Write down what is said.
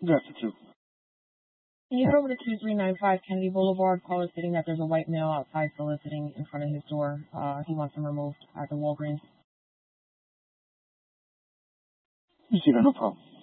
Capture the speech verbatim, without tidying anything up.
That's it too. Can you go over to two three nine five Kennedy Boulevard? Caller stating that there's a white male outside soliciting in front of his door. Uh, he wants him removed at the Walgreens. You see that? No problem.